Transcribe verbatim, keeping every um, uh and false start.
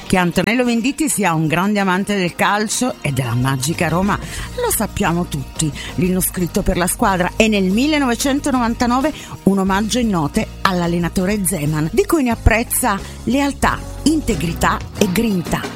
Che Antonello Venditti sia un grande amante del calcio e della magica Roma lo sappiamo tutti. L'inno scritto per la squadra è nel millenovecentonovantanove un omaggio in note all'allenatore Zeman, di cui ne apprezza lealtà, integrità e grinta.